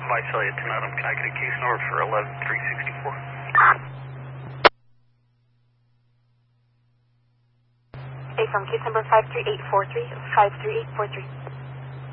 Visalia to Madam. Can I get a case number for 11364? Hey, from case number 53843, 53843.